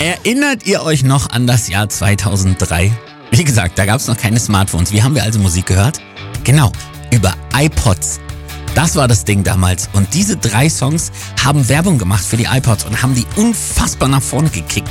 Erinnert ihr euch noch an das Jahr 2003? Wie gesagt, da gab es noch keine Smartphones. Wie haben wir also Musik gehört? Genau, über iPods. Das war das Ding damals. Und diese 3 Songs haben Werbung gemacht für die iPods und haben die unfassbar nach vorne gekickt.